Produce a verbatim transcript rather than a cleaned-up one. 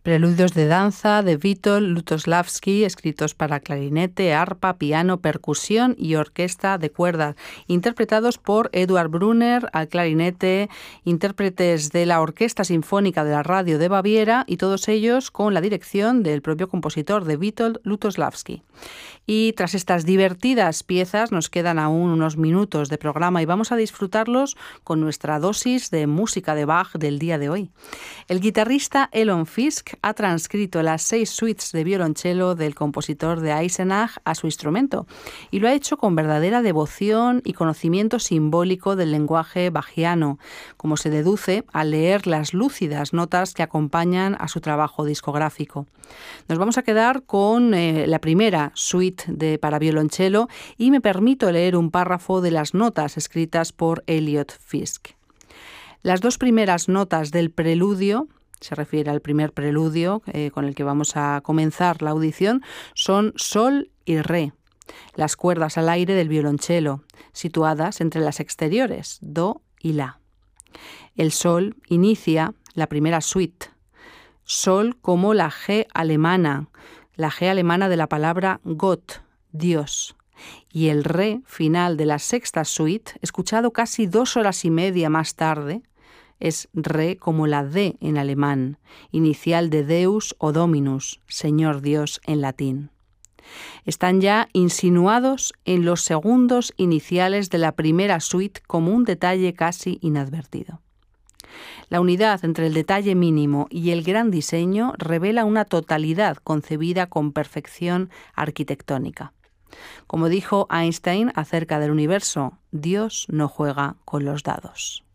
Preludios de danza de Witold Lutosławski, escritos para clarinete, arpa, piano, percusión y orquesta de cuerdas, interpretados por Eduard Brunner al clarinete, intérpretes de la Orquesta Sinfónica de la Radio de Baviera, y todos ellos con la dirección del propio compositor, de Witold Lutosławski. Y tras estas divertidas piezas nos quedan aún unos minutos de programa y vamos a disfrutarlos con nuestra dosis de música de Bach del día de hoy. El guitarrista Elon Fisk ha transcrito las seis suites de violonchelo del compositor de Eisenach a su instrumento y lo ha hecho con verdadera devoción y conocimiento simbólico del lenguaje bachiano, como se deduce al leer las lúcidas notas que acompañan a su trabajo discográfico. Nos vamos a quedar con eh, la primera suite de para violonchelo y me permito leer un párrafo de las notas escritas por Elliot Fisk. Las dos primeras notas del preludio, se refiere al primer preludio eh, con el que vamos a comenzar la audición, son sol y re, las cuerdas al aire del violonchelo, situadas entre las exteriores, do y la. El sol inicia la primera suite, sol como la G alemana, la G alemana de la palabra Gott, Dios, y el re final de la sexta suite, escuchado casi dos horas y media más tarde, es re como la D en alemán, inicial de Deus o Dominus, Señor Dios en latín. Están ya insinuados en los segundos iniciales de la primera suite como un detalle casi inadvertido. La unidad entre el detalle mínimo y el gran diseño revela una totalidad concebida con perfección arquitectónica. Como dijo Einstein acerca del universo, Dios no juega con los dados.